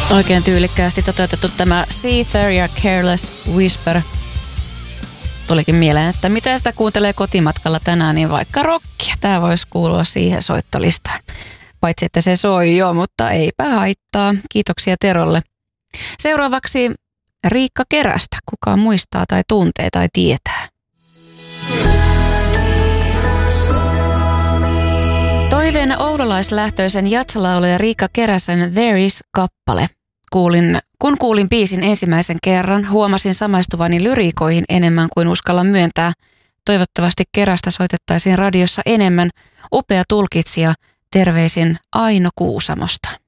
Oikein tyylikkäästi toteutettu tämä Seether ja Careless Whisper. Tulikin mieleen, että mitä sitä kuuntelee kotimatkalla tänään, niin vaikka rockia. Tämä voisi kuulua siihen soittolistaan. Paitsi, että se soi jo, mutta eipä haittaa. Kiitoksia Terolle. Seuraavaksi Riikka Kerästä. Kuka muistaa tai tuntee tai tietää? Toiveen oululaislähtöisen jazzlaulaja Riikka Keräsen There Is-kappale. Kun kuulin biisin ensimmäisen kerran, huomasin samaistuvani lyriikoihin enemmän kuin uskallan myöntää. Toivottavasti Kerästä soitettaisiin radiossa enemmän. Upea tulkitsija, terveisin Aino Kuusamosta.